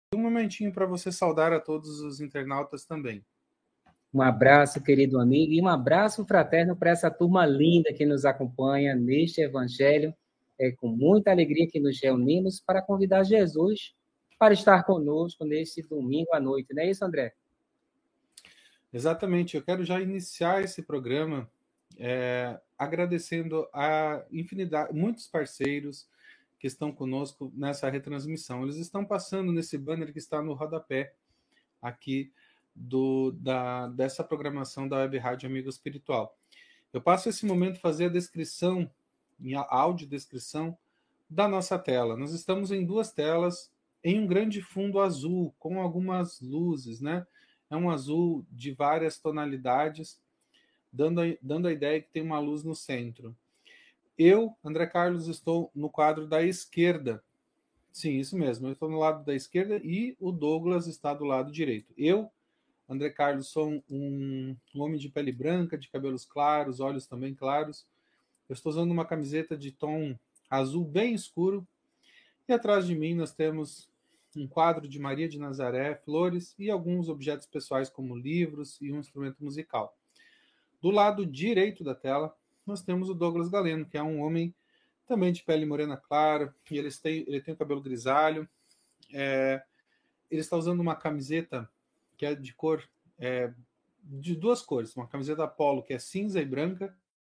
Um momentinho para você saudar a todos os internautas também. Um abraço, querido amigo, e um abraço fraterno para essa turma linda que nos acompanha neste Evangelho. É com muita alegria que nos reunimos para convidar Jesus para estar conosco neste domingo à noite. Não é isso, André? Exatamente. Eu quero já iniciar esse programa agradecendo a infinidade, muitos parceiros que estão conosco nessa retransmissão. Eles estão passando nesse banner que está no rodapé aqui dessa programação da Web Rádio Amigo Espiritual. Eu passo esse momento fazer a descrição, a audiodescrição da nossa tela. Nós estamos em duas telas, em um grande fundo azul, com algumas luzes, né? É um azul de várias tonalidades, dando a ideia que tem uma luz no centro. Eu, André Carlos, estou no quadro da esquerda. Sim, isso mesmo. Eu estou no lado da esquerda e o Douglas está do lado direito. Eu, André Carlos, sou um homem de pele branca, de cabelos claros, olhos também claros. Eu estou usando uma camiseta de tom azul bem escuro. E atrás de mim nós temos um quadro de Maria de Nazaré, flores e alguns objetos pessoais como livros e um instrumento musical. Do lado direito da tela, nós temos o Douglas Galeno, que é um homem também de pele morena clara, e ele tem o cabelo grisalho. Ele está usando uma camiseta que é de cor de duas cores, uma camiseta polo que é cinza e branca,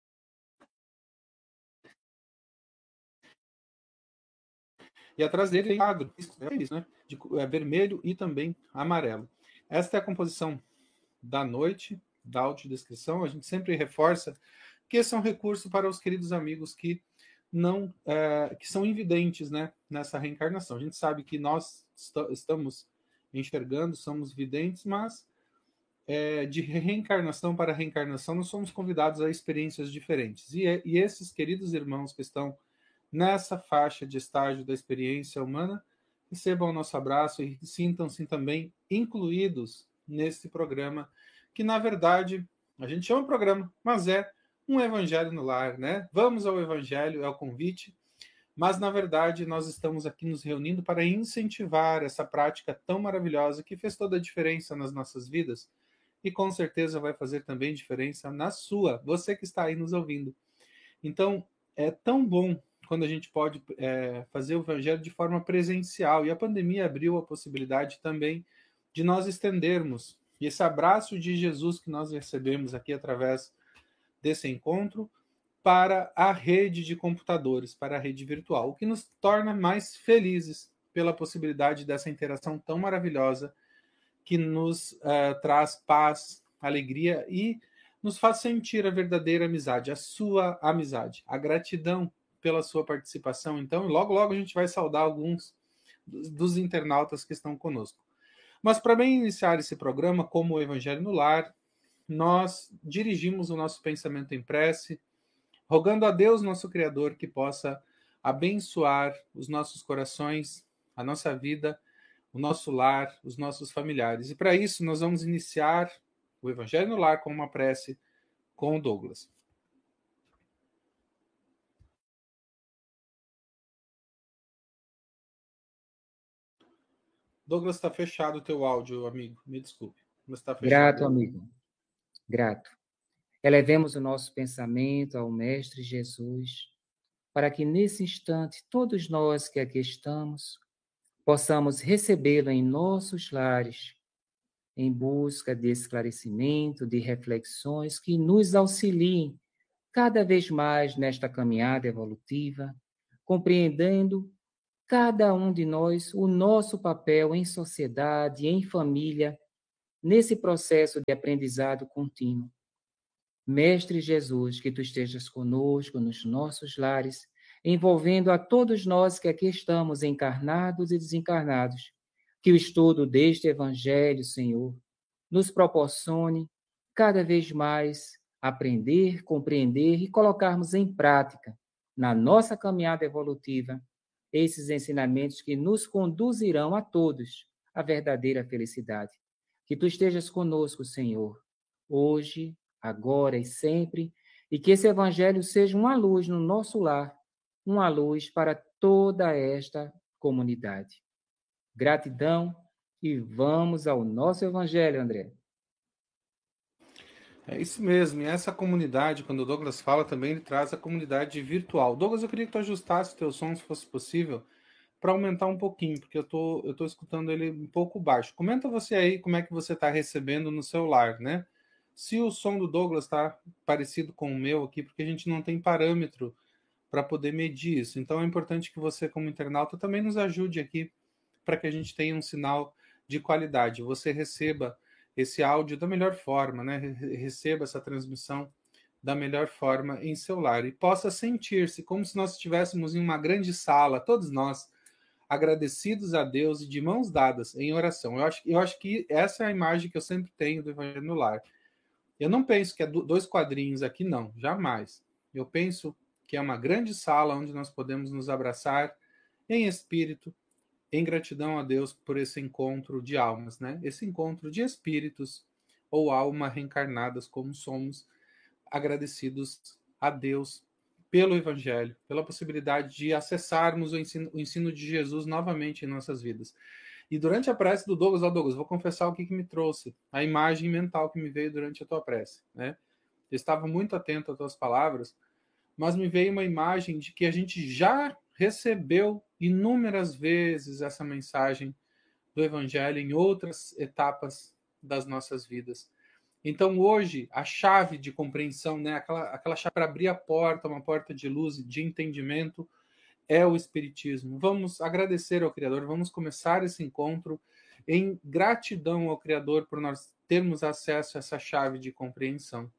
e atrás dele tem quadro, né, de vermelho e também amarelo. Esta é a composição da noite, da audiodescrição. A gente sempre reforça que esse é um recurso para os queridos amigos que não que são invidentes, né, nessa reencarnação. A gente sabe que nós estamos enxergando, somos videntes, mas de reencarnação para reencarnação nós somos convidados a experiências diferentes. E esses queridos irmãos que estão nessa faixa de estágio da experiência humana recebam o nosso abraço e sintam-se também incluídos nesse programa, que na verdade a gente chama programa, mas é um evangelho no lar, né? Vamos ao evangelho, é o convite, mas na verdade nós estamos aqui nos reunindo para incentivar essa prática tão maravilhosa que fez toda a diferença nas nossas vidas e com certeza vai fazer também diferença na sua, você que está aí nos ouvindo. Então, é tão bom quando a gente pode fazer o evangelho de forma presencial, e a pandemia abriu a possibilidade também de nós estendermos esse abraço de Jesus que nós recebemos aqui através desse encontro para a rede de computadores, para a rede virtual, o que nos torna mais felizes pela possibilidade dessa interação tão maravilhosa que nos traz paz, alegria e nos faz sentir a verdadeira amizade, a sua amizade, a gratidão pela sua participação. Então, logo, logo a gente vai saudar alguns dos internautas que estão conosco. Mas para bem iniciar esse programa, como o Evangelho no Lar, nós dirigimos o nosso pensamento em prece, rogando a Deus, nosso Criador, que possa abençoar os nossos corações, a nossa vida, o nosso lar, os nossos familiares. E para isso nós vamos iniciar o Evangelho no Lar com uma prece com o Douglas. Douglas, está fechado o teu áudio, amigo. Me desculpe. Mas está fechado. Grato, amigo. Grato. Elevemos o nosso pensamento ao Mestre Jesus, para que nesse instante todos nós que aqui estamos possamos recebê-lo em nossos lares, em busca de esclarecimento, de reflexões que nos auxiliem cada vez mais nesta caminhada evolutiva, compreendendo cada um de nós o nosso papel em sociedade, em família, nesse processo de aprendizado contínuo. Mestre Jesus, que tu estejas conosco nos nossos lares, envolvendo a todos nós que aqui estamos, encarnados e desencarnados, que o estudo deste Evangelho, Senhor, nos proporcione cada vez mais aprender, compreender e colocarmos em prática, na nossa caminhada evolutiva, esses ensinamentos que nos conduzirão a todos à verdadeira felicidade. Que tu estejas conosco, Senhor, hoje, agora e sempre, e que esse Evangelho seja uma luz no nosso lar, uma luz para toda esta comunidade. Gratidão e vamos ao nosso evangelho, André. É isso mesmo, e essa comunidade, quando o Douglas fala também, ele traz a comunidade virtual. Douglas, eu queria que tu ajustasse o teu som, se fosse possível, para aumentar um pouquinho, porque eu tô escutando ele um pouco baixo. Comenta você aí como é que você está recebendo no celular, né? Se o som do Douglas está parecido com o meu aqui, porque a gente não tem parâmetro para poder medir isso. Então é importante que você, como internauta, também nos ajude aqui para que a gente tenha um sinal de qualidade. Você receba esse áudio da melhor forma, né? Receba essa transmissão da melhor forma em seu lar e possa sentir-se como se nós estivéssemos em uma grande sala, todos nós, agradecidos a Deus e de mãos dadas em oração. Eu acho que essa é a imagem que eu sempre tenho do Evangelho no Lar. Eu não penso que é dois quadrinhos aqui, não, jamais. Eu penso que é uma grande sala onde nós podemos nos abraçar em espírito, em gratidão a Deus por esse encontro de almas, né? Esse encontro de espíritos ou alma reencarnadas como somos, agradecidos a Deus pelo Evangelho, pela possibilidade de acessarmos o ensino de Jesus novamente em nossas vidas. E durante a prece do Douglas, Douglas, vou confessar o que me trouxe, a imagem mental que me veio durante a tua prece, né? Eu estava muito atento às tuas palavras, mas me veio uma imagem de que a gente já recebeu inúmeras vezes essa mensagem do Evangelho em outras etapas das nossas vidas. Então, hoje, a chave de compreensão, né, aquela chave para abrir a porta, uma porta de luz, de entendimento, é o Espiritismo. Vamos agradecer ao Criador, vamos começar esse encontro em gratidão ao Criador por nós termos acesso a essa chave de compreensão.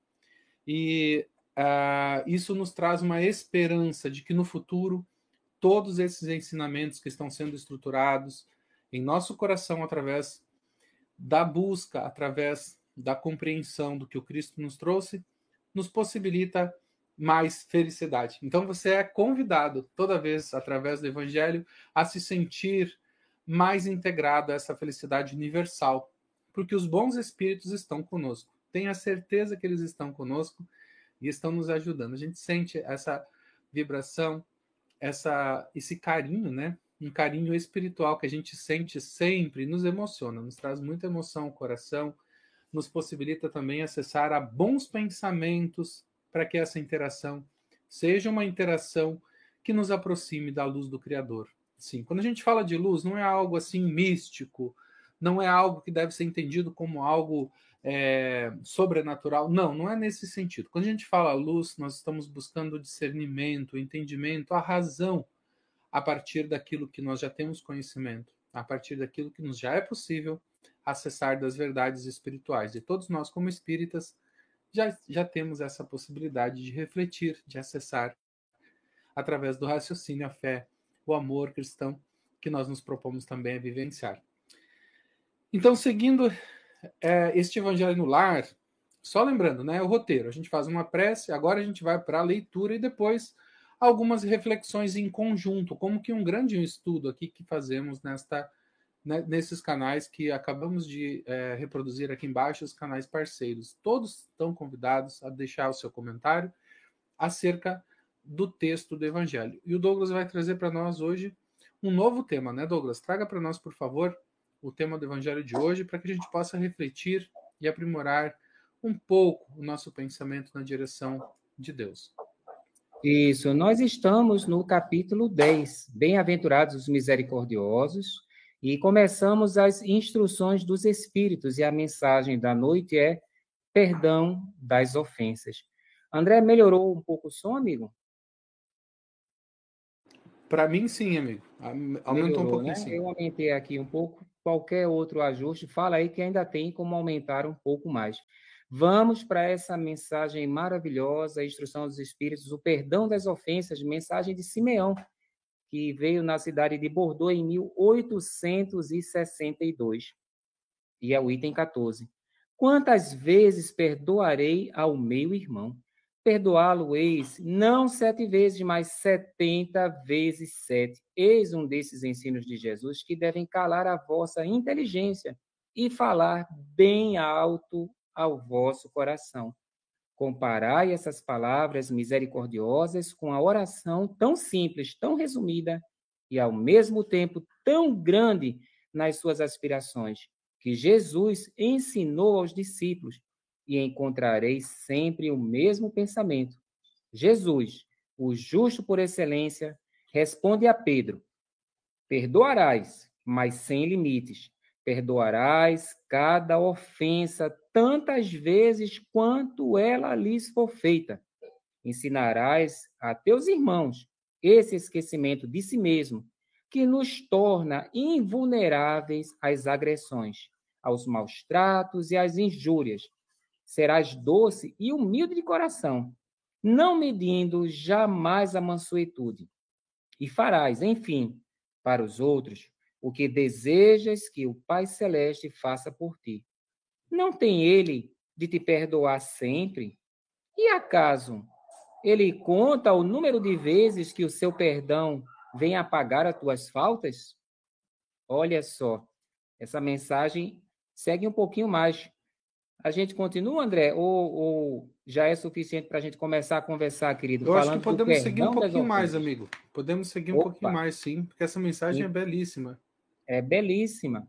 E isso nos traz uma esperança de que no futuro todos esses ensinamentos que estão sendo estruturados em nosso coração através da busca, através da compreensão do que o Cristo nos trouxe, nos possibilita mais felicidade. Então você é convidado toda vez através do Evangelho a se sentir mais integrado a essa felicidade universal, porque os bons espíritos estão conosco. Tenha certeza que eles estão conosco e estão nos ajudando. A gente sente essa vibração, esse carinho, né? Um carinho espiritual que a gente sente sempre, nos emociona, nos traz muita emoção ao coração, nos possibilita também acessar a bons pensamentos para que essa interação seja uma interação que nos aproxime da luz do Criador. Sim, quando a gente fala de luz, não é algo assim místico, não é algo que deve ser entendido como algo sobrenatural. Não, não é nesse sentido. Quando a gente fala luz, nós estamos buscando discernimento, entendimento, a razão a partir daquilo que nós já temos conhecimento, a partir daquilo que nos já é possível acessar das verdades espirituais. E todos nós, como espíritas, já temos essa possibilidade de refletir, de acessar através do raciocínio, a fé, o amor cristão que nós nos propomos também a vivenciar. Então, seguindo este Evangelho no Lar, só lembrando, né, o roteiro, a gente faz uma prece, agora a gente vai para a leitura e depois algumas reflexões em conjunto, como que um grande estudo aqui que fazemos nesses canais que acabamos de reproduzir aqui embaixo, os canais parceiros. Todos estão convidados a deixar o seu comentário acerca do texto do Evangelho. E o Douglas vai trazer para nós hoje um novo tema, né, Douglas? Traga para nós, por favor, o tema do Evangelho de hoje, para que a gente possa refletir e aprimorar um pouco o nosso pensamento na direção de Deus. Isso, nós estamos no capítulo 10, Bem-aventurados os misericordiosos, e começamos as instruções dos Espíritos, e a mensagem da noite é perdão das ofensas. André, melhorou um pouco o som, amigo? Para mim, sim, amigo. Aumentou melhorou, um pouquinho, né? Sim. Eu aumentei aqui um pouco. Qualquer outro ajuste, fala aí que ainda tem como aumentar um pouco mais. Vamos para essa mensagem maravilhosa, a instrução dos Espíritos, o perdão das ofensas, mensagem de Simeão, que veio na cidade de Bordeaux em 1862. E é o item 14. Quantas vezes perdoarei ao meu irmão? Perdoá-lo-eis, não 7 vezes, mas 70 vezes 7. Eis um desses ensinos de Jesus que devem calar a vossa inteligência e falar bem alto ao vosso coração. Comparai essas palavras misericordiosas com a oração tão simples, tão resumida e, ao mesmo tempo, tão grande nas suas aspirações, que Jesus ensinou aos discípulos, e encontrareis sempre o mesmo pensamento. Jesus, o justo por excelência, responde a Pedro: perdoarás, mas sem limites. Perdoarás cada ofensa tantas vezes quanto ela lhes for feita. Ensinarás a teus irmãos esse esquecimento de si mesmo, que nos torna invulneráveis às agressões, aos maus tratos e às injúrias. Serás doce e humilde de coração, não medindo jamais a mansuetude. E farás, enfim, para os outros o que desejas que o Pai Celeste faça por ti. Não tem ele de te perdoar sempre? E acaso ele conta o número de vezes que o seu perdão vem apagar as tuas faltas? Olha só, essa mensagem segue um pouquinho mais. A gente continua, André? Ou já é suficiente para a gente começar a conversar, querido? Eu acho que falando do podemos seguir um perdão das pouquinho mais, ofensas. amigo. Podemos seguir um pouquinho Opa, mais, sim, porque essa mensagem é belíssima. é belíssima.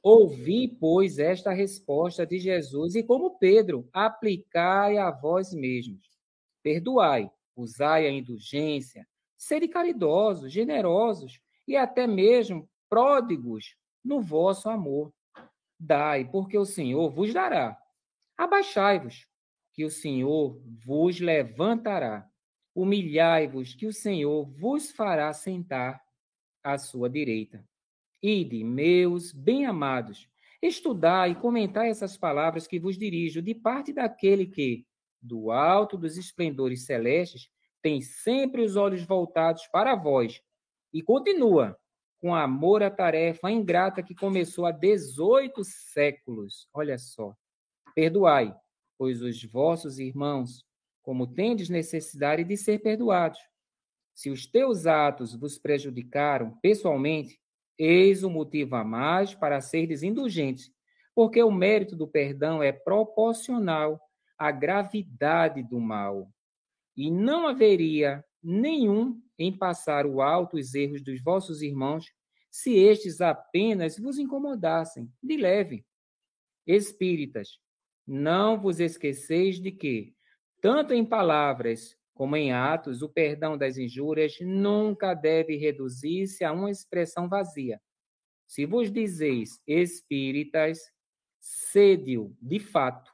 Ouvi, pois, esta resposta de Jesus e, como Pedro, aplicai a vós mesmos. Perdoai, usai a indulgência, sede caridosos, generosos e até mesmo pródigos no vosso amor. Dai, porque o Senhor vos dará. Abaixai-vos, que o Senhor vos levantará. Humilhai-vos, que o Senhor vos fará sentar à sua direita. Ide, meus bem-amados, estudai e comentai essas palavras que vos dirijo de parte daquele que, do alto dos esplendores celestes, tem sempre os olhos voltados para vós e continua com amor à tarefa ingrata que começou há 18 séculos. Olha só. Perdoai, pois os vossos irmãos, como tendes necessidade de ser perdoados. Se os teus atos vos prejudicaram pessoalmente, eis o motivo a mais para seres indulgentes, porque o mérito do perdão é proporcional à gravidade do mal. E não haveria nenhum em passar o alto os erros dos vossos irmãos, se estes apenas vos incomodassem, de leve. Espíritas, não vos esqueceis de que, tanto em palavras como em atos, o perdão das injúrias nunca deve reduzir-se a uma expressão vazia. Se vos dizeis espíritas, sede-o de fato.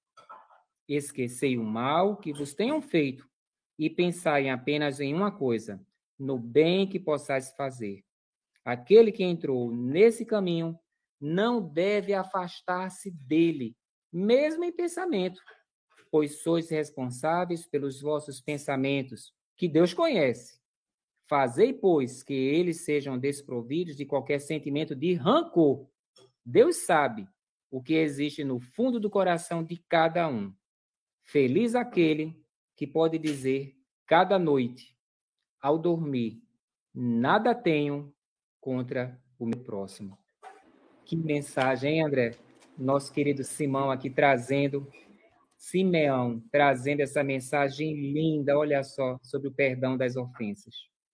Esquecei o mal que vos tenham feito e pensai apenas em uma coisa, no bem que possais fazer. Aquele que entrou nesse caminho não deve afastar-se dele, mesmo em pensamento, pois sois responsáveis pelos vossos pensamentos, que Deus conhece. Fazei, pois, que eles sejam desprovidos de qualquer sentimento de rancor. Deus sabe o que existe no fundo do coração de cada um. Feliz aquele que pode dizer cada noite, ao dormir, nada tenho contra o meu próximo. Que mensagem, hein, André? Nosso querido Simeão trazendo essa mensagem linda, olha só, sobre o perdão das ofensas.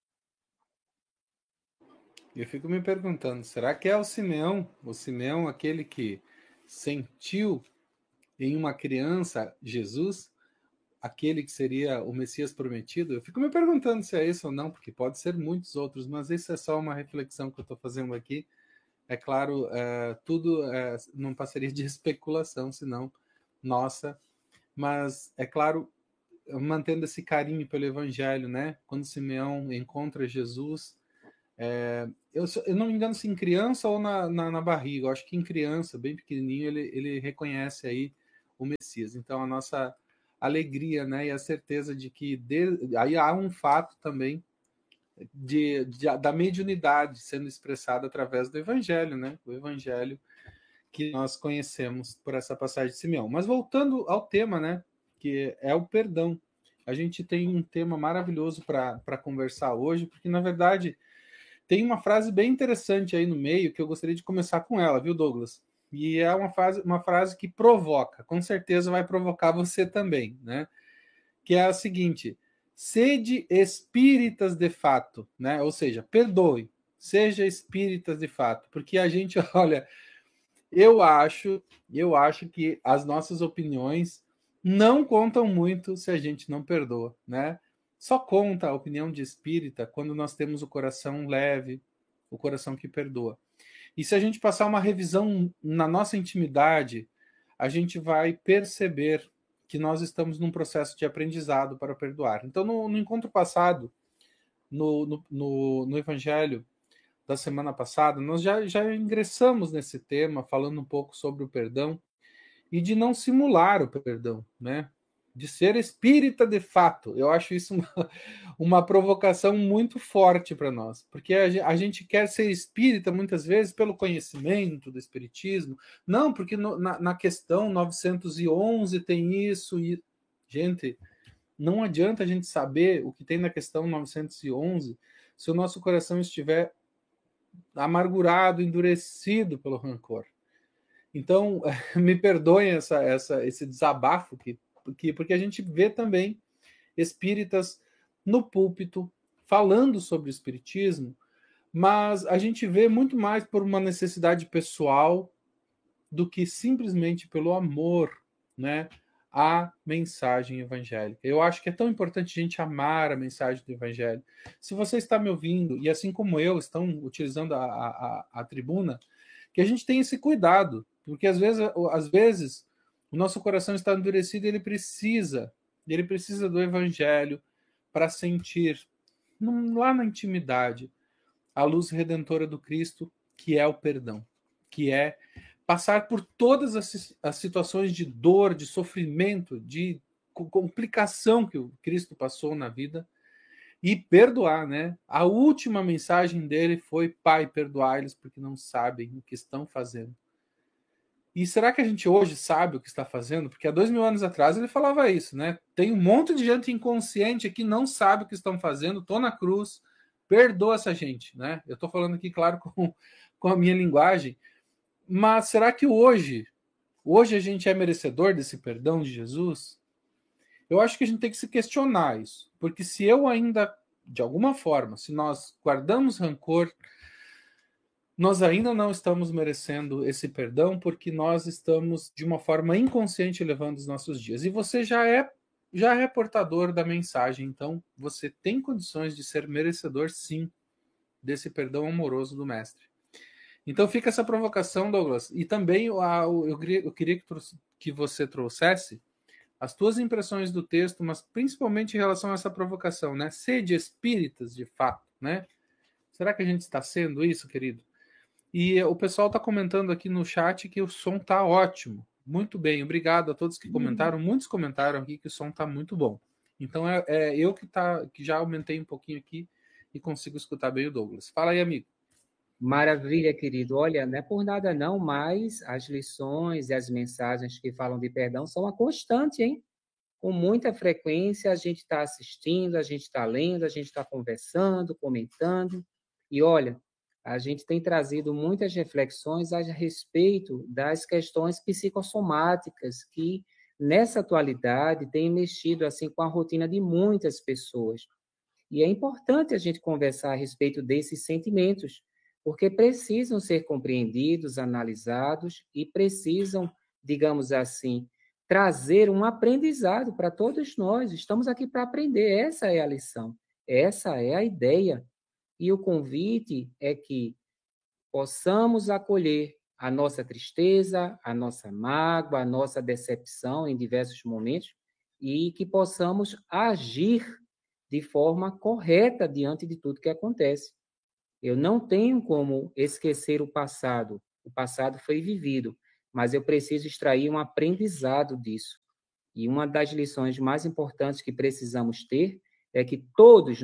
Eu fico me perguntando, será que é o Simeão aquele que sentiu em uma criança Jesus, aquele que seria o Messias prometido? Eu fico me perguntando se é isso ou não, porque pode ser muitos outros, mas isso é só uma reflexão que eu estou fazendo aqui. É claro, tudo não passaria de especulação, senão nossa, mas é claro, mantendo esse carinho pelo Evangelho, né? Quando Simeão encontra Jesus, eu não me engano se em criança ou na barriga, eu acho que em criança, bem pequenininho, ele reconhece aí o Messias. Então a nossa alegria, né, e a certeza de que aí há um fato também da mediunidade sendo expressada através do Evangelho, né? O Evangelho que nós conhecemos por essa passagem de Simeão. Mas voltando ao tema, né? Que é o perdão. A gente tem um tema maravilhoso para conversar hoje, porque na verdade tem uma frase bem interessante aí no meio que eu gostaria de começar com ela, viu, Douglas? E é uma frase que provoca, com certeza vai provocar você também, né? Que é a seguinte: sede espíritas de fato, né? Ou seja, perdoe, Seja espírita de fato, porque a gente, olha, eu acho que as nossas opiniões não contam muito se a gente não perdoa, né? Só conta a opinião de espírita quando nós temos o coração leve, o coração que perdoa. E se a gente passar uma revisão na nossa intimidade, a gente vai perceber que nós estamos num processo de aprendizado para perdoar. Então, no encontro passado, no Evangelho da semana passada, nós já ingressamos nesse tema, falando um pouco sobre o perdão e de não simular o perdão, né? De ser espírita de fato. Eu acho isso uma provocação muito forte para nós, porque a gente quer ser espírita muitas vezes pelo conhecimento do espiritismo, não, porque na questão 911 tem isso e... Gente, não adianta a gente saber o que tem na questão 911 se o nosso coração estiver amargurado, endurecido pelo rancor. Então, me perdoem esse desabafo, porque a gente vê também espíritas no púlpito falando sobre o espiritismo, mas a gente vê muito mais por uma necessidade pessoal do que simplesmente pelo amor, né, à mensagem evangélica. Eu acho que é tão importante a gente amar a mensagem do evangelho. Se você está me ouvindo, e assim como eu, estão utilizando a tribuna, que a gente tenha esse cuidado, porque às vezes o nosso coração está endurecido e ele precisa do evangelho para sentir lá na intimidade a luz redentora do Cristo, que é o perdão, que é passar por todas as situações de dor, de sofrimento, de complicação que o Cristo passou na vida e perdoar, né? A última mensagem dele foi: Pai, perdoai-lhes porque não sabem o que estão fazendo. E será que a gente hoje sabe o que está fazendo? Porque há 2000 anos atrás ele falava isso, né? Tem um monte de gente inconsciente que não sabe o que estão fazendo, tô na cruz, perdoa essa gente, né? Eu estou falando aqui, claro, com a minha linguagem, mas será que hoje a gente é merecedor desse perdão de Jesus? Eu acho que a gente tem que se questionar isso, porque se eu ainda, de alguma forma, se nós guardamos rancor, nós ainda não estamos merecendo esse perdão, porque nós estamos, de uma forma inconsciente, levando os nossos dias. E você já é portador da mensagem, então você tem condições de ser merecedor, sim, desse perdão amoroso do Mestre. Então fica essa provocação, Douglas. E também eu queria que você trouxesse as tuas impressões do texto, mas principalmente em relação a essa provocação, né? Sede espíritas, de fato, né? Será que a gente está sendo isso, querido? E o pessoal está comentando aqui no chat que o som está ótimo. Muito bem, obrigado a todos que comentaram. Muitos comentaram aqui que o som está muito bom. Então eu que já aumentei um pouquinho aqui e consigo escutar bem o Douglas. Fala aí, amigo. Maravilha, querido. Olha, não é por nada não, mas as lições e as mensagens que falam de perdão são uma constante, hein? Com muita frequência a gente está assistindo, a gente está lendo, a gente está conversando, comentando. E olha, a gente tem trazido muitas reflexões a respeito das questões psicossomáticas que, nessa atualidade, têm mexido assim com a rotina de muitas pessoas. E é importante a gente conversar a respeito desses sentimentos, porque precisam ser compreendidos, analisados e precisam, digamos assim, trazer um aprendizado para todos nós. Estamos aqui para aprender, essa é a lição, essa é a ideia. E o convite é que possamos acolher a nossa tristeza, a nossa mágoa, a nossa decepção em diversos momentos e que possamos agir de forma correta diante de tudo que acontece. Eu não tenho como esquecer o passado foi vivido, mas eu preciso extrair um aprendizado disso. E uma das lições mais importantes que precisamos ter é que todos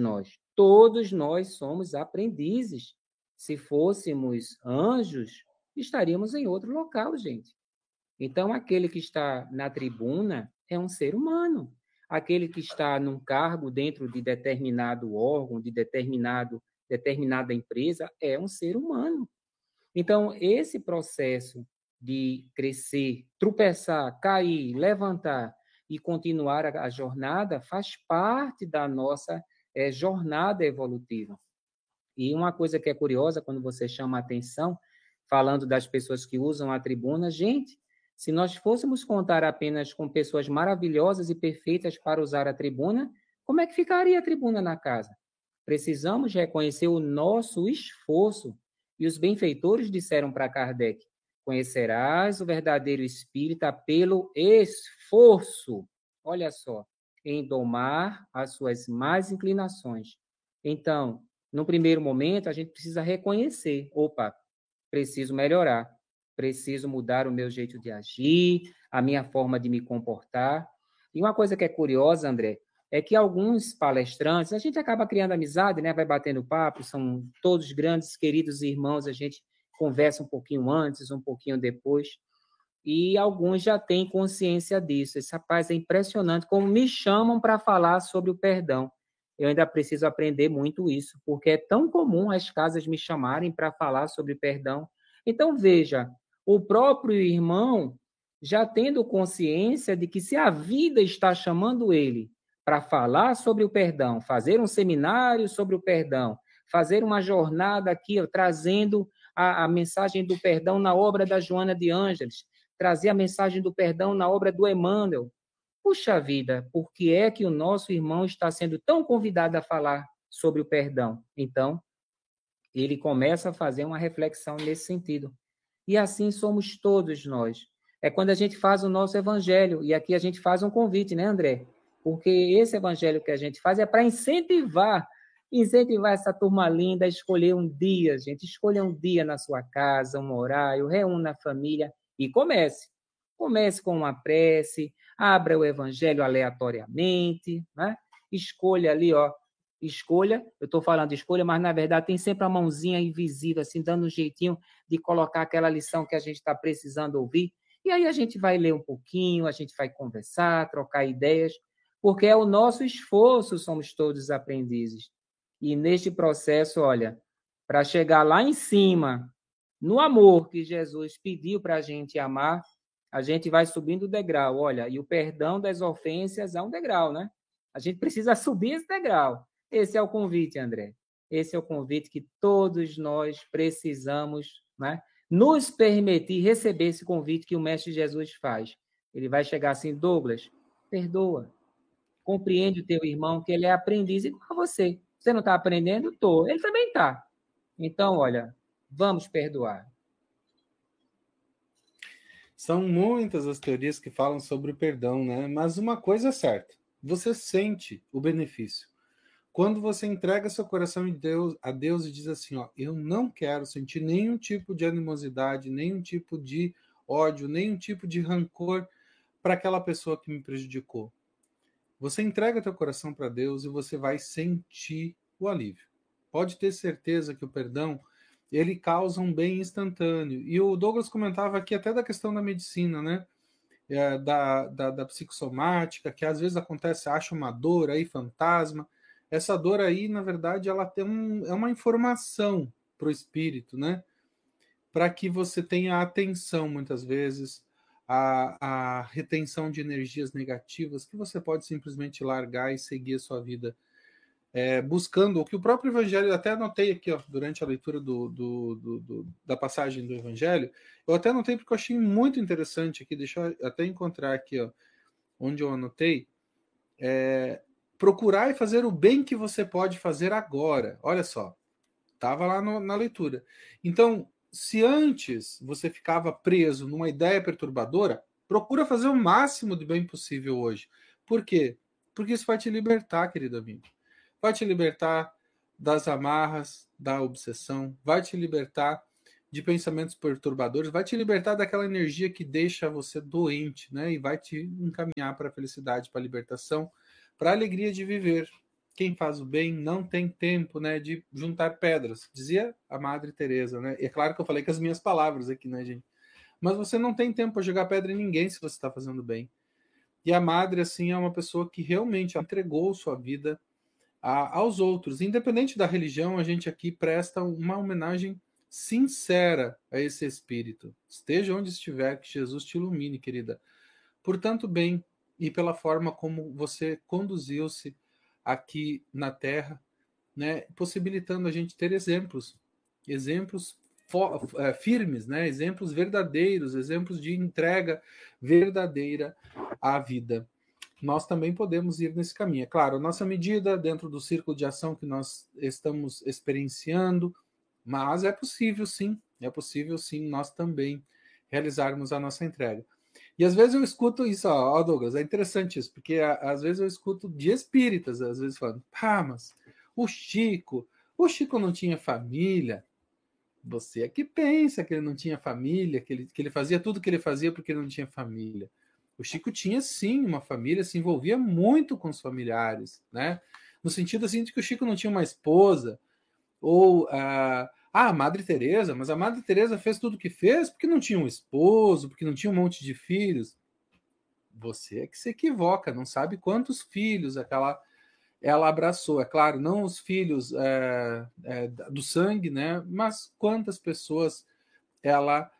nós somos aprendizes. Se fôssemos anjos, estaríamos em outro local, gente. Então, aquele que está na tribuna é um ser humano. Aquele que está num cargo dentro de determinado órgão, de determinada empresa, é um ser humano. Então, esse processo de crescer, tropeçar, cair, levantar e continuar a jornada faz parte da nossa jornada evolutiva. E uma coisa que é curiosa, quando você chama a atenção, falando das pessoas que usam a tribuna, gente, se nós fôssemos contar apenas com pessoas maravilhosas e perfeitas para usar a tribuna, como é que ficaria a tribuna na casa? Precisamos reconhecer o nosso esforço. E os benfeitores disseram para Kardec: conhecerás o verdadeiro espírita pelo esforço. Olha só, em domar as suas más inclinações. Então, no primeiro momento, a gente precisa reconhecer: opa, preciso melhorar, preciso mudar o meu jeito de agir, a minha forma de me comportar. E uma coisa que é curiosa, André, é que alguns palestrantes, a gente acaba criando amizade, né? Vai batendo papo, são todos grandes, queridos irmãos, a gente conversa um pouquinho antes, um pouquinho depois, e alguns já têm consciência disso. Esse rapaz é impressionante como me chamam para falar sobre o perdão. Eu ainda preciso aprender muito isso, porque é tão comum as casas me chamarem para falar sobre perdão. Então, veja, o próprio irmão já tendo consciência de que se a vida está chamando ele para falar sobre o perdão, fazer um seminário sobre o perdão, fazer uma jornada aqui, trazendo a mensagem do perdão na obra da Joana de Ângeles, trazer a mensagem do perdão na obra do Emmanuel. Puxa vida, por que é que o nosso irmão está sendo tão convidado a falar sobre o perdão? Então, ele começa a fazer uma reflexão nesse sentido. E assim somos todos nós. É quando a gente faz o nosso evangelho, e aqui a gente faz um convite, né, André? Porque esse evangelho que a gente faz é para incentivar essa turma linda a escolher um dia, gente. Escolha um dia na sua casa, um horário, reúna a família e comece. Comece com uma prece, abra o evangelho aleatoriamente, né? Escolha ali, ó. Escolha, eu estou falando de escolha, mas na verdade tem sempre a mãozinha invisível, assim, dando um jeitinho de colocar aquela lição que a gente está precisando ouvir. E aí a gente vai ler um pouquinho, a gente vai conversar, trocar ideias, porque é o nosso esforço, somos todos aprendizes. E neste processo, olha, para chegar lá em cima, no amor que Jesus pediu para a gente amar, a gente vai subindo o degrau. Olha, e o perdão das ofensas é um degrau, né? A gente precisa subir esse degrau. Esse é o convite, André. Esse é o convite que todos nós precisamos, né? Nos permitir receber esse convite que o Mestre Jesus faz. Ele vai chegar assim: Douglas, perdoa. Compreende o teu irmão, que ele é aprendiz igual a você. Você não está aprendendo? Estou. Ele também está. Então, olha, vamos perdoar. São muitas as teorias que falam sobre o perdão, né? Mas uma coisa é certa: você sente o benefício. Quando você entrega seu coração a Deus e diz assim, ó, eu não quero sentir nenhum tipo de animosidade, nenhum tipo de ódio, nenhum tipo de rancor para aquela pessoa que me prejudicou. Você entrega teu coração para Deus e você vai sentir o alívio. Pode ter certeza que o perdão, ele causa um bem instantâneo. E o Douglas comentava aqui até da questão da medicina, né? Da psicossomática, que às vezes acontece, acha uma dor aí, fantasma. Essa dor aí, na verdade, ela tem é uma informação para o espírito, né? Para que você tenha atenção, muitas vezes, a retenção de energias negativas, que você pode simplesmente largar e seguir a sua vida. Buscando o que o próprio Evangelho, até anotei aqui, ó, durante a leitura da passagem do Evangelho, eu até anotei porque eu achei muito interessante aqui, deixa eu até encontrar aqui, ó, onde eu anotei, procurar e fazer o bem que você pode fazer agora. Olha só, estava lá na leitura. Então, se antes você ficava preso numa ideia perturbadora, procura fazer o máximo de bem possível hoje. Por quê? Porque isso vai te libertar, querido amigo. Vai te libertar das amarras, da obsessão, vai te libertar de pensamentos perturbadores, vai te libertar daquela energia que deixa você doente, né? E vai te encaminhar para a felicidade, para a libertação, para a alegria de viver. Quem faz o bem não tem tempo, né, de juntar pedras, dizia a Madre Teresa, né? E é claro que eu falei com as minhas palavras aqui, né, gente? Mas você não tem tempo para jogar pedra em ninguém se você está fazendo bem. E a Madre, assim, é uma pessoa que realmente entregou sua vida aos outros. Independente da religião, a gente aqui presta uma homenagem sincera a esse espírito. Esteja onde estiver, que Jesus te ilumine, querida. Por tanto bem e pela forma como você conduziu-se aqui na Terra, né, possibilitando a gente ter exemplos firmes, né, exemplos verdadeiros, exemplos de entrega verdadeira à vida. Nós também podemos ir nesse caminho. É claro, a nossa medida dentro do círculo de ação que nós estamos experienciando, mas é possível sim nós também realizarmos a nossa entrega. E às vezes eu escuto isso, ó, Douglas, é interessante isso, porque às vezes eu escuto de espíritas, às vezes falando, mas o Chico não tinha família. Você é que pensa que ele não tinha família, que ele fazia tudo que ele fazia porque ele não tinha família. O Chico tinha sim uma família, se envolvia muito com os familiares, né? No sentido assim de que o Chico não tinha uma esposa, ou a Madre Teresa, mas a Madre Teresa fez tudo o que fez porque não tinha um esposo, porque não tinha um monte de filhos. Você é que se equivoca, não sabe quantos filhos ela abraçou. É claro, não os filhos do sangue, né? Mas quantas pessoas ela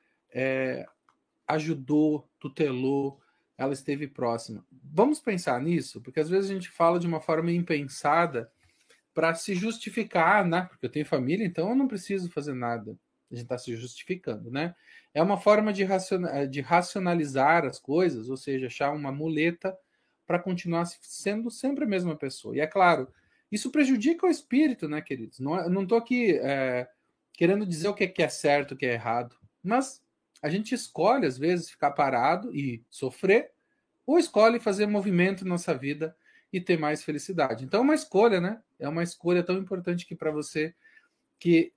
ajudou, tutelou, ela esteve próxima. Vamos pensar nisso, porque às vezes a gente fala de uma forma impensada para se justificar, né? Porque eu tenho família, então eu não preciso fazer nada. A gente está se justificando, né? É uma forma de racionalizar as coisas, ou seja, achar uma muleta para continuar sendo sempre a mesma pessoa. E é claro, isso prejudica o espírito, né, queridos? Não estou aqui querendo dizer o que é certo, o que é errado, mas a gente escolhe, às vezes, ficar parado e sofrer, ou escolhe fazer movimento na nossa vida e ter mais felicidade. Então é uma escolha, né? É uma escolha tão importante que para você que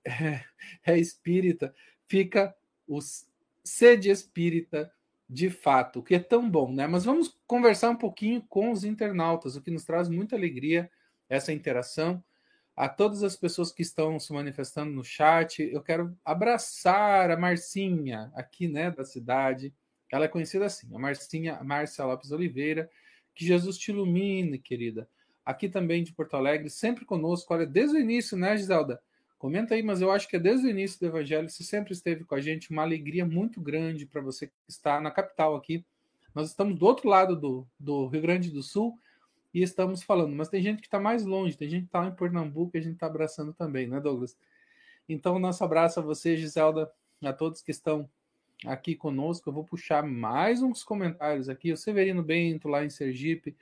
é espírita, fica o ser de espírita de fato, o que é tão bom, né? Mas vamos conversar um pouquinho com os internautas, o que nos traz muita alegria, essa interação. A todas as pessoas que estão se manifestando no chat, eu quero abraçar a Marcinha, aqui, né, da cidade. Ela é conhecida assim, a Márcia Lopes Oliveira. Que Jesus te ilumine, querida. Aqui também de Porto Alegre, sempre conosco. Olha, desde o início, né, Giselda? Comenta aí, mas eu acho que é desde o início do Evangelho, você sempre esteve com a gente. Uma alegria muito grande para você que está na capital aqui. Nós estamos do outro lado do Rio Grande do Sul, e estamos falando, mas tem gente que está mais longe, tem gente que está lá em Pernambuco e a gente está abraçando também, né, Douglas? Então, nosso abraço a você, Giselda, a todos que estão aqui conosco. Eu vou puxar mais uns comentários aqui. O Severino Bento, lá em Sergipe,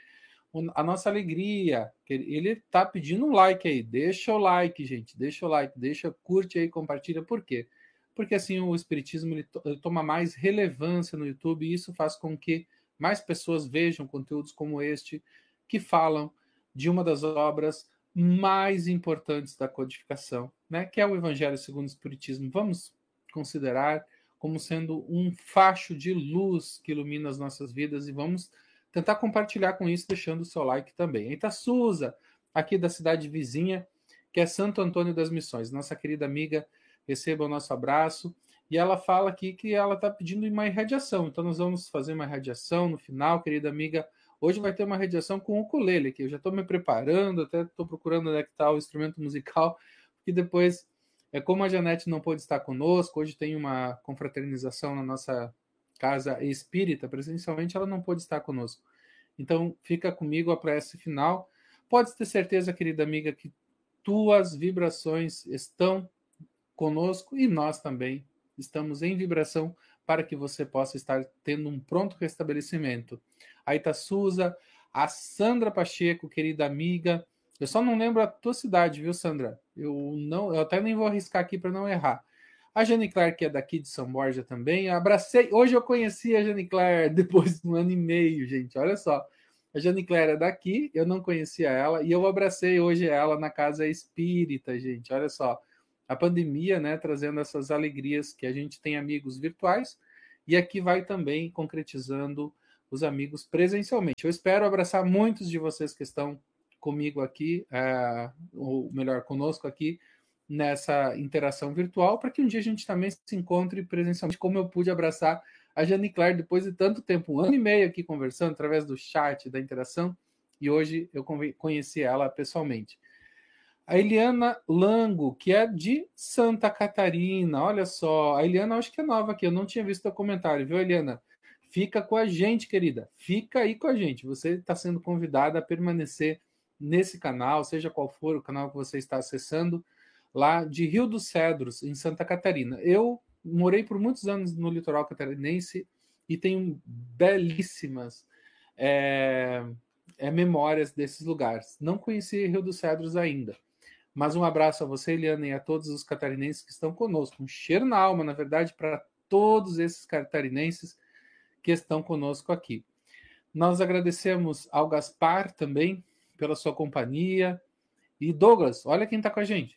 a nossa alegria, ele está pedindo um like aí. Deixa o like, gente, deixa o like, curte aí, compartilha. Por quê? Porque assim o Espiritismo ele toma mais relevância no YouTube e isso faz com que mais pessoas vejam conteúdos como este, que falam de uma das obras mais importantes da codificação, né? Que é o Evangelho segundo o Espiritismo. Vamos considerar como sendo um facho de luz que ilumina as nossas vidas e vamos tentar compartilhar com isso, deixando o seu like também. A Itaçuza, aqui da cidade vizinha, que é Santo Antônio das Missões. Nossa querida amiga, receba o nosso abraço. E ela fala aqui que ela está pedindo uma irradiação. Então nós vamos fazer uma irradiação no final, querida amiga. Hoje vai ter uma irradiação com o ukulele aqui. Eu já estou me preparando, até estou procurando onde é que está o instrumento musical, porque depois, como a Janete não pôde estar conosco, hoje tem uma confraternização na nossa casa espírita, presencialmente ela não pôde estar conosco. Então fica comigo a prece final. Pode ter certeza, querida amiga, que tuas vibrações estão conosco e nós também estamos em vibração para que você possa estar tendo um pronto restabelecimento. A Itaçuza, a Sandra Pacheco, querida amiga. Eu só não lembro a tua cidade, viu, Sandra? Eu até nem vou arriscar aqui para não errar. A Jane Claire, que é daqui de São Borja também. Abracei. Hoje eu conheci a Jane Claire depois de 1 ano e meio, gente. Olha só. A Jane Claire é daqui, eu não conhecia ela, e eu abracei hoje ela na casa espírita, gente. Olha só. A pandemia, né, trazendo essas alegrias que a gente tem amigos virtuais, e aqui vai também concretizando os amigos presencialmente. Eu espero abraçar muitos de vocês que estão comigo aqui, ou melhor, conosco aqui, nessa interação virtual, para que um dia a gente também se encontre presencialmente, como eu pude abraçar a Jane Claire depois de tanto tempo, 1 ano e meio aqui conversando, através do chat, da interação, e hoje eu conheci ela pessoalmente. A Eliana Lango, que é de Santa Catarina, olha só, a Eliana acho que é nova aqui, eu não tinha visto o comentário, viu, Eliana? Fica com a gente, querida, fica aí com a gente, você está sendo convidada a permanecer nesse canal, seja qual for o canal que você está acessando, lá de Rio dos Cedros, em Santa Catarina. Eu morei por muitos anos no litoral catarinense e tenho belíssimas memórias desses lugares. Não conheci Rio dos Cedros ainda. Mas um abraço a você, Eliana, e a todos os catarinenses que estão conosco. Um cheiro na alma, na verdade, para todos esses catarinenses que estão conosco aqui. Nós agradecemos ao Gaspar também pela sua companhia. E Douglas, olha quem está com a gente.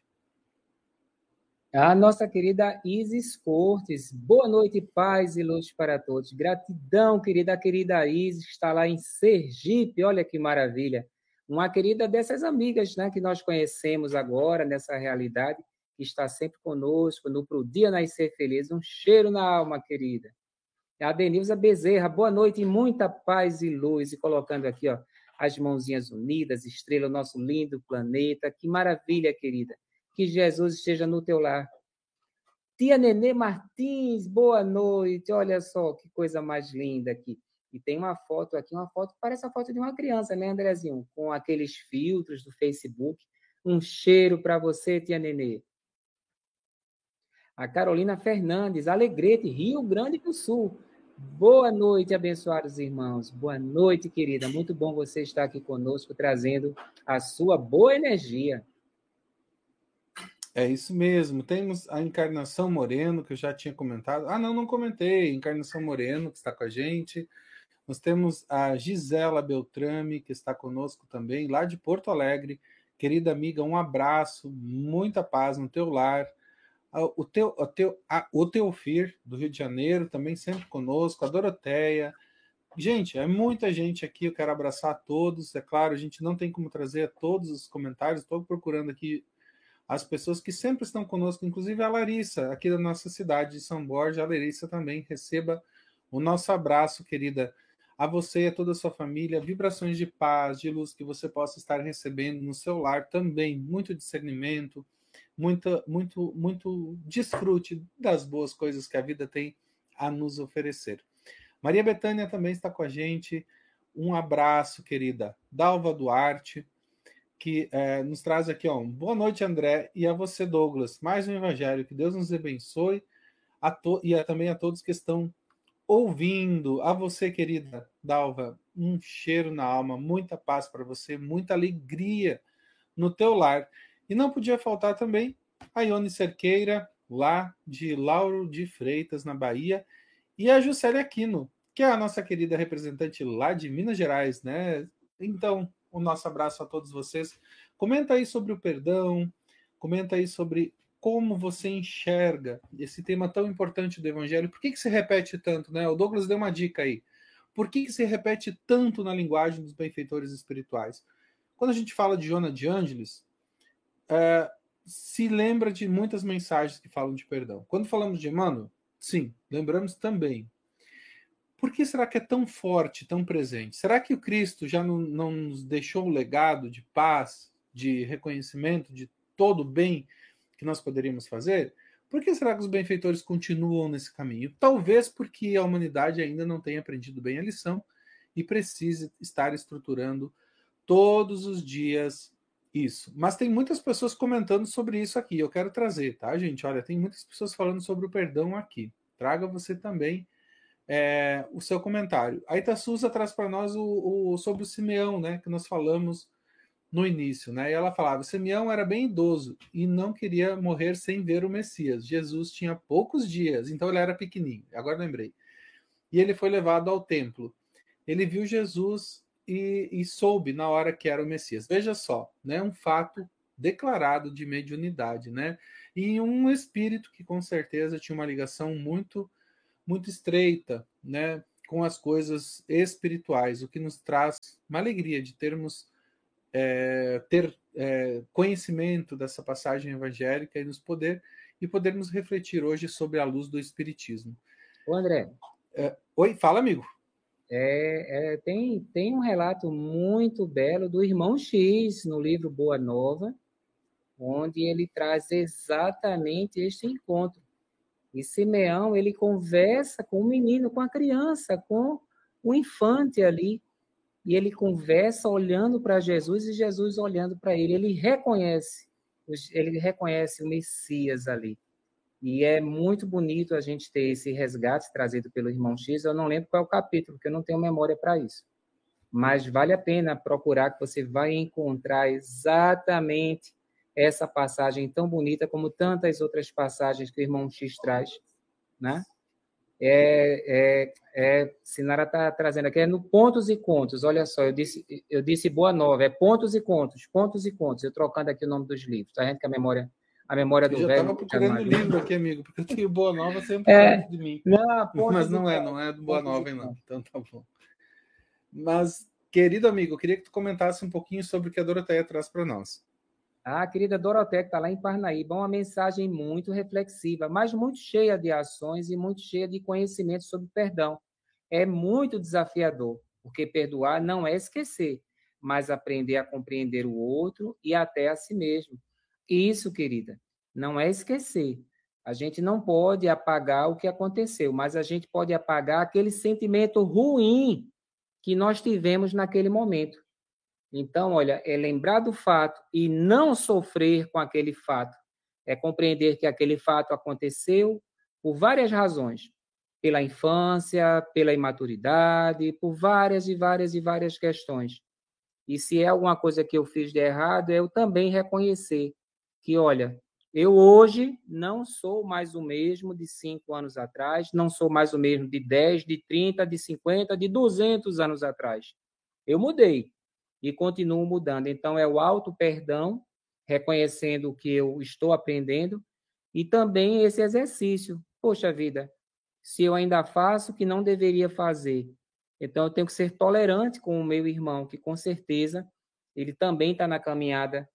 A nossa querida Isis Cortes. Boa noite, paz e luz para todos. Gratidão, querida Isis, que está lá em Sergipe. Olha que maravilha. Uma querida dessas amigas, né, que nós conhecemos agora, nessa realidade, que está sempre conosco no Pro Dia Nascer Feliz. Um cheiro na alma, querida. A Denilza Bezerra, boa noite e muita paz e luz. E colocando aqui, ó, as mãozinhas unidas, estrela, o nosso lindo planeta. Que maravilha, querida. Que Jesus esteja no teu lar. Tia Nenê Martins, boa noite. Olha só que coisa mais linda aqui. E tem uma foto aqui, uma foto, parece a foto de uma criança, né, Andrezinho? Com aqueles filtros do Facebook. Um cheiro para você, tia Nenê. A Carolina Fernandes, Alegrete, Rio Grande do Sul. Boa noite, abençoados irmãos. Boa noite, querida. Muito bom você estar aqui conosco, trazendo a sua boa energia. É isso mesmo. Temos a Encarnação Moreno, que eu já tinha comentado. Ah, não comentei. Encarnação Moreno, que está com a gente. Nós temos a Gisela Beltrame, que está conosco também, lá de Porto Alegre. Querida amiga, um abraço, muita paz no teu lar. O Teofir, do Rio de Janeiro, também sempre conosco. A Doroteia. Gente, é muita gente aqui, eu quero abraçar a todos. É claro, a gente não tem como trazer todos os comentários, estou procurando aqui as pessoas que sempre estão conosco, inclusive a Larissa, aqui da nossa cidade de São Borja. A Larissa também, receba o nosso abraço, querida. A você e a toda a sua família, vibrações de paz, de luz que você possa estar recebendo no seu lar também, muito discernimento, muito desfrute das boas coisas que a vida tem a nos oferecer. Maria Bethânia também está com a gente. Um abraço, querida. Dalva Duarte, que nos traz aqui, ó, boa noite, André, e a você, Douglas. Mais um evangelho. Que Deus nos abençoe também a todos que estão ouvindo. A você, querida Dalva, um cheiro na alma, muita paz para você, muita alegria no teu lar. E não podia faltar também a Ione Cerqueira, lá de Lauro de Freitas, na Bahia, e a Juscelia Aquino, que é a nossa querida representante lá de Minas Gerais, né? Então, o nosso abraço a todos vocês. Comenta aí sobre o perdão, comenta aí sobre como você enxerga esse tema tão importante do Evangelho. Por que se repete tanto, né? O Douglas deu uma dica aí. Por que se repete tanto na linguagem dos benfeitores espirituais? Quando a gente fala de Joana de Ângeles, se lembra de muitas mensagens que falam de perdão. Quando falamos de Emmanuel, sim, lembramos também. Por que será que é tão forte, tão presente? Será que o Cristo já não nos deixou um legado de paz, de reconhecimento de todo o bem que nós poderíamos fazer? Por que será que os benfeitores continuam nesse caminho? Talvez porque a humanidade ainda não tenha aprendido bem a lição e precise estar estruturando todos os dias isso. Mas tem muitas pessoas comentando sobre isso aqui. Eu quero trazer, tá, gente? Olha, tem muitas pessoas falando sobre o perdão aqui. Traga você também o seu comentário. A Itassuza traz para nós sobre o Simeão, né, que nós falamos no início, né? E ela falava: Simeão era bem idoso e não queria morrer sem ver o Messias. Jesus tinha poucos dias, então ele era pequenininho. Agora lembrei. E ele foi levado ao templo. Ele viu Jesus e soube na hora que era o Messias. Veja só, né? Um fato declarado de mediunidade, né? E um espírito que com certeza tinha uma ligação muito estreita, né, com as coisas espirituais, o que nos traz uma alegria de termos conhecimento dessa passagem evangélica e podermos refletir hoje sobre a luz do Espiritismo. Ô, André. Oi, fala, amigo. Tem um relato muito belo do Irmão X no livro Boa Nova, onde ele traz exatamente este encontro. E Simeão, ele conversa com o menino, com a criança, com o infante ali. e ele conversa olhando para Jesus e Jesus olhando para ele. Ele reconhece o Messias ali. E é muito bonito a gente ter esse resgate trazido pelo irmão X. Eu não lembro qual é o capítulo, porque eu não tenho memória para isso. Mas vale a pena procurar, que você vai encontrar exatamente essa passagem tão bonita como tantas outras passagens que o irmão X traz, né? Sinara está trazendo aqui, é no Pontos e Contos. Olha só, eu disse Boa Nova, é Pontos e Contos, Pontos e Contos. Eu trocando aqui o nome dos livros, tá vendo que a memória do Eu já velho... estava procurando o livro aqui, amigo, porque eu tenho Boa Nova sempre perto de mim. Não, Mas não é do Boa Nova, não. Então tá bom. Mas, querido amigo, eu queria que tu comentasse um pouquinho sobre o que a Doroteia traz para nós. A querida Doroteia, que está lá em Parnaíba, uma mensagem muito reflexiva, mas muito cheia de ações e muito cheia de conhecimento sobre perdão. É muito desafiador, porque perdoar não é esquecer, mas aprender a compreender o outro e até a si mesmo. Isso, querida, não é esquecer. A gente não pode apagar o que aconteceu, mas a gente pode apagar aquele sentimento ruim que nós tivemos naquele momento. Então, olha, é lembrar do fato e não sofrer com aquele fato. É compreender que aquele fato aconteceu por várias razões. Pela infância, pela imaturidade, por várias e várias e várias questões. E se é alguma coisa que eu fiz de errado, eu também reconhecer que, olha, eu hoje não sou mais o mesmo de 5 anos atrás, não sou mais o mesmo de 10, de 30, de 50, de 200 anos atrás. Eu mudei e continuo mudando. Então, é o auto-perdão, reconhecendo o que eu estou aprendendo, e também esse exercício. Poxa vida, se eu ainda faço o que não deveria fazer, então eu tenho que ser tolerante com o meu irmão, que com certeza ele também está na caminhada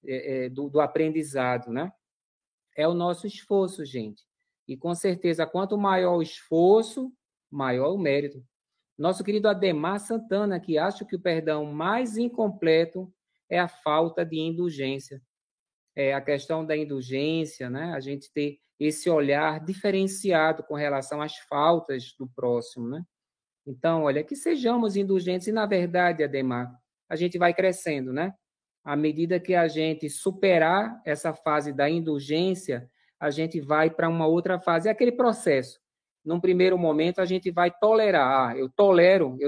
do aprendizado, né? É o nosso esforço, gente. E com certeza, quanto maior o esforço, maior o mérito. Nosso querido Ademar Santana, que acha que o perdão mais incompleto é a falta de indulgência. É a questão da indulgência, né? A gente ter esse olhar diferenciado com relação às faltas do próximo, né? Então, olha, que sejamos indulgentes. E, na verdade, Ademar, a gente vai crescendo, né? À medida que a gente superar essa fase da indulgência, a gente vai para uma outra fase. É aquele processo. Num primeiro momento, a gente vai tolerar. Ah, eu tolero.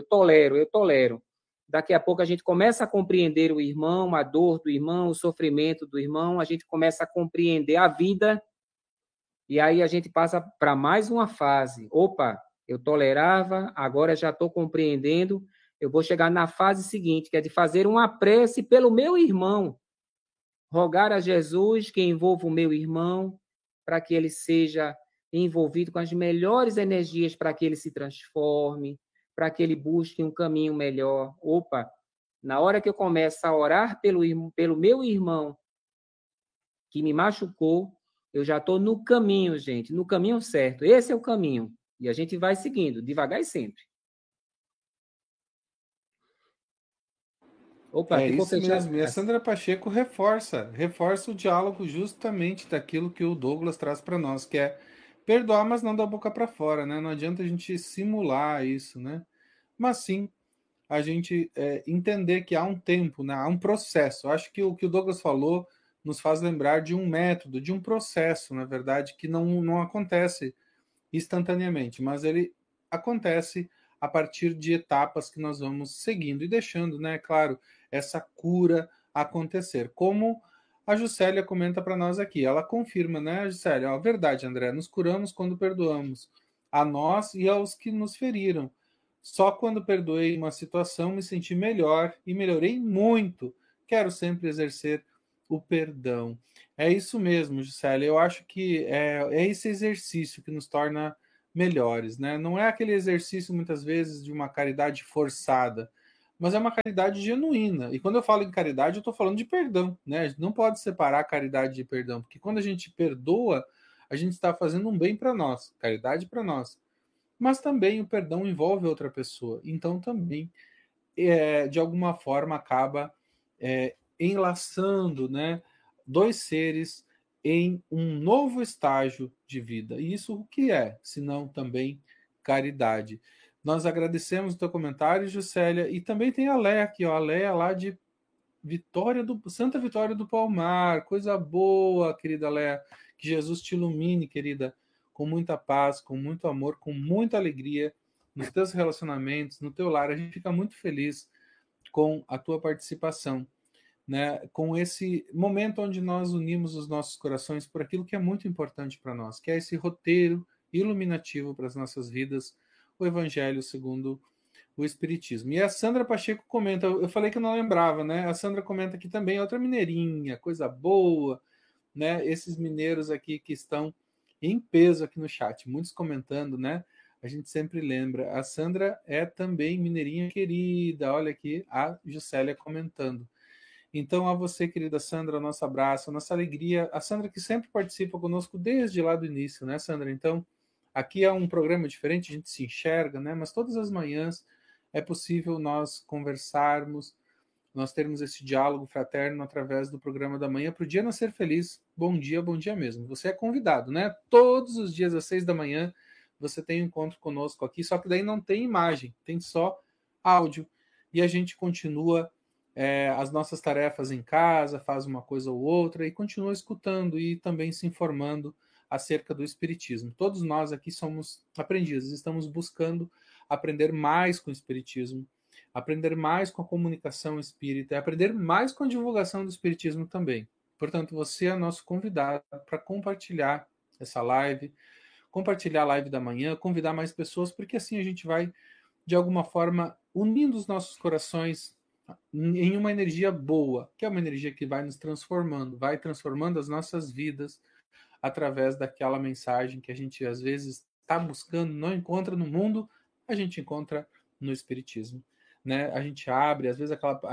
Daqui a pouco, a gente começa a compreender o irmão, a dor do irmão, o sofrimento do irmão. A gente começa a compreender a vida. E aí, a gente passa para mais uma fase. Opa, eu tolerava, agora já estou compreendendo. Eu vou chegar na fase seguinte, que é de fazer uma prece pelo meu irmão. Rogar a Jesus que envolva o meu irmão, para que ele seja envolvido com as melhores energias, para que ele se transforme, para que ele busque um caminho melhor. Opa, na hora que eu começo a orar pelo meu irmão que me machucou, eu já estou no caminho, gente, no caminho certo. Esse é o caminho. E a gente vai seguindo, devagar e sempre. Opa, é isso mesmo. E a Sandra Pacheco reforça o diálogo justamente daquilo que o Douglas traz para nós, que é perdoar, mas não da boca para fora, né? Não adianta a gente simular isso, né? Mas sim a gente entender que há um tempo, né? Há um processo. Eu acho que o que o Douglas falou nos faz lembrar de um método, de um processo, na verdade, que não acontece instantaneamente, mas ele acontece a partir de etapas que nós vamos seguindo e deixando, né, claro, essa cura acontecer. Como a Juscelia comenta para nós aqui, ela confirma, né, Juscelia, a verdade, André, nos curamos quando perdoamos a nós e aos que nos feriram. Só quando perdoei uma situação me senti melhor e melhorei muito. Quero sempre exercer o perdão. É isso mesmo, Juscelia. Eu acho que é esse exercício que nos torna melhores, né? Não é aquele exercício, muitas vezes, de uma caridade forçada, mas é uma caridade genuína. E quando eu falo em caridade, eu estou falando de perdão, né? A gente não pode separar caridade de perdão, porque quando a gente perdoa, a gente está fazendo um bem para nós, caridade para nós. Mas também o perdão envolve outra pessoa. Então também, de alguma forma, acaba enlaçando, né, dois seres em um novo estágio de vida. E isso o que é, senão também caridade. Nós agradecemos o teu comentário, Juscelia, e também tem a Léa aqui, ó, a Léa lá de Santa Vitória do Palmar, coisa boa, querida Léa, que Jesus te ilumine, querida, com muita paz, com muito amor, com muita alegria nos teus relacionamentos, no teu lar. A gente fica muito feliz com a tua participação, né? Com esse momento onde nós unimos os nossos corações por aquilo que é muito importante para nós, que é esse roteiro iluminativo para as nossas vidas, o Evangelho segundo o Espiritismo. E a Sandra Pacheco comenta, eu falei que eu não lembrava, né? A Sandra comenta aqui também, outra mineirinha, coisa boa, né? Esses mineiros aqui que estão em peso aqui no chat, muitos comentando, né? A gente sempre lembra. A Sandra é também mineirinha querida, olha aqui a Juscelia comentando. Então, a você, querida Sandra, nosso abraço, nossa alegria. A Sandra que sempre participa conosco desde lá do início, né, Sandra? Então, aqui é um programa diferente, a gente se enxerga, né? Mas todas as manhãs é possível nós conversarmos, nós termos esse diálogo fraterno através do programa da manhã para o dia nascer feliz. Bom dia mesmo. Você é convidado, né? Todos os dias às 6 da manhã você tem um encontro conosco aqui, só que daí não tem imagem, tem só áudio. E a gente continua as nossas tarefas em casa, faz uma coisa ou outra e continua escutando e também se informando acerca do Espiritismo. Todos nós aqui somos aprendizes, estamos buscando aprender mais com o Espiritismo, aprender mais com a comunicação espírita, aprender mais com a divulgação do Espiritismo também. Portanto, você é nosso convidado para compartilhar essa live, compartilhar a live da manhã, convidar mais pessoas, porque assim a gente vai, de alguma forma, unindo os nossos corações em uma energia boa, que é uma energia que vai nos transformando, vai transformando as nossas vidas através daquela mensagem que a gente às vezes está buscando, não encontra no mundo, a gente encontra no Espiritismo. Né? A gente abre, às vezes,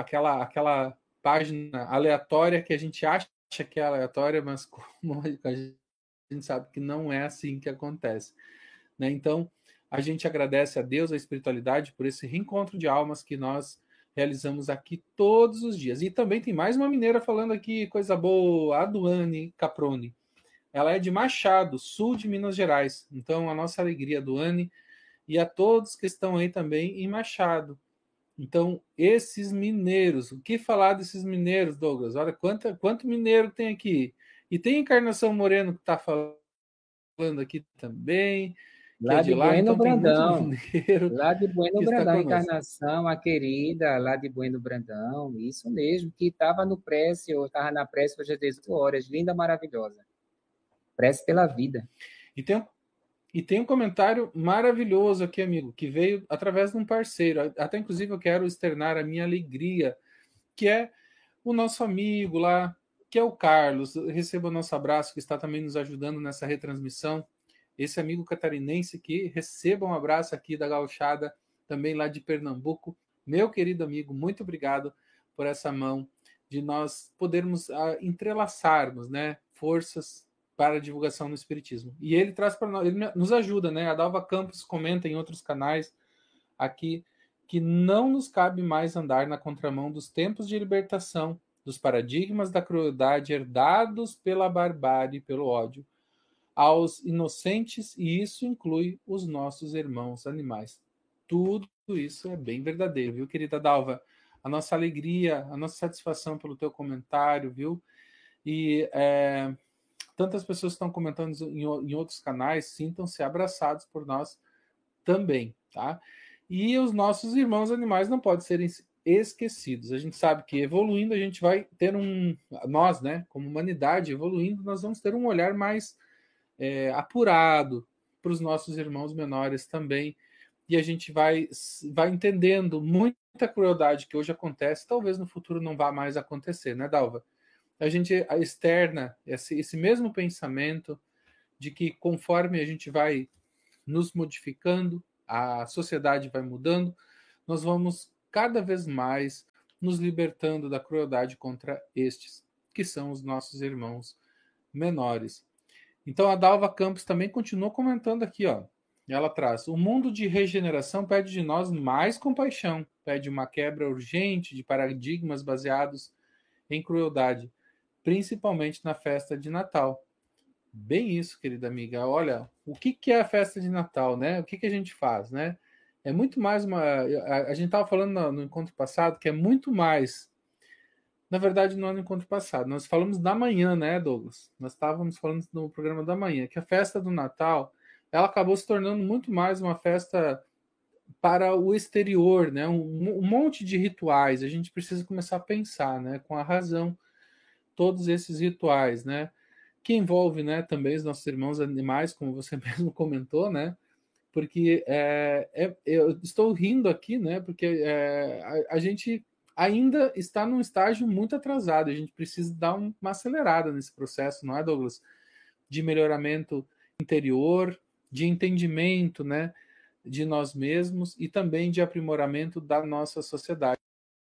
aquela página aleatória que a gente acha que é aleatória, mas como a gente sabe que não é assim que acontece. Né? Então, a gente agradece a Deus, a espiritualidade, por esse reencontro de almas que nós realizamos aqui todos os dias. E também tem mais uma mineira falando aqui, coisa boa, a Duane Caproni. Ela é de Machado, sul de Minas Gerais. Então, a nossa alegria, Duane, e a todos que estão aí também em Machado. Então, esses mineiros, o que falar desses mineiros, Douglas? Olha quanto mineiro tem aqui. E tem Encarnação Moreno que está falando aqui também, que é Lá de de lá, Bueno então tem muito Brandão. mineiro Lá de Bueno que está Brandão, conosco. Encarnação, a querida, lá de Bueno Brandão, isso mesmo, que estava no prece, ou estava na prece hoje às 18 horas, linda, maravilhosa. Prece pela vida. E tem um comentário maravilhoso aqui, amigo, que veio através de um parceiro. Até, inclusive, eu quero externar a minha alegria, que é o nosso amigo lá, que é o Carlos. Receba o nosso abraço, que está também nos ajudando nessa retransmissão. Esse amigo catarinense que receba um abraço aqui da Gauchada, também lá de Pernambuco. Meu querido amigo, muito obrigado por essa mão de nós podermos entrelaçarmos, né, forças para a divulgação do Espiritismo. E ele traz para nós, ele nos ajuda, né? A Dalva Campos comenta em outros canais aqui que não nos cabe mais andar na contramão dos tempos de libertação, dos paradigmas da crueldade herdados pela barbárie e pelo ódio aos inocentes, e isso inclui os nossos irmãos animais. Tudo isso é bem verdadeiro, viu, querida Dalva? A nossa alegria, a nossa satisfação pelo teu comentário, viu? E tantas pessoas estão comentando em outros canais, sintam-se abraçados por nós também, tá? E os nossos irmãos animais não podem ser esquecidos. A gente sabe que evoluindo a gente vai ter nós, né, como humanidade evoluindo, nós vamos ter um olhar mais apurado para os nossos irmãos menores também, e a gente vai entendendo muita crueldade que hoje acontece, talvez no futuro não vá mais acontecer, né, Dalva? A gente externa esse mesmo pensamento de que conforme a gente vai nos modificando, a sociedade vai mudando, nós vamos cada vez mais nos libertando da crueldade contra estes, que são os nossos irmãos menores. Então a Dalva Campos também continua comentando aqui, ó. Ela traz: o mundo de regeneração pede de nós mais compaixão, pede uma quebra urgente de paradigmas baseados em crueldade, principalmente na festa de Natal. Bem isso, querida amiga. Olha, o que é a festa de Natal, né? O que a gente faz, né? É muito mais uma. A gente estava falando no encontro passado que é muito mais. Na verdade, não é no encontro passado. Nós falamos da manhã, né, Douglas? Nós estávamos falando no programa da manhã, que a festa do Natal ela acabou se tornando muito mais uma festa para o exterior, né? Um monte de rituais. A gente precisa começar a pensar, né? Com a razão, todos esses rituais, né? Que envolve, né? Também os nossos irmãos animais, como você mesmo comentou, né? Porque eu estou rindo aqui, né? Porque a gente ainda está num estágio muito atrasado. A gente precisa dar uma acelerada nesse processo, não é, Douglas? De melhoramento interior, de entendimento, né? De nós mesmos e também de aprimoramento da nossa sociedade.